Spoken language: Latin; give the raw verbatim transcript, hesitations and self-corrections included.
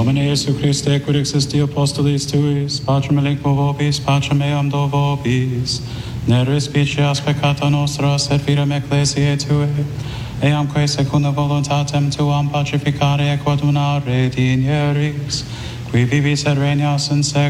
Domine Iesu Christe, quid existi apostolis tuis, pacem elicmo vobis, pacem eam do vobis, ne respicias peccata nostra, servirem ecclesiae Tue, eamque secunda voluntatem Tuam pacificare et coadunare dinieris, qui vivis et regnas in secula,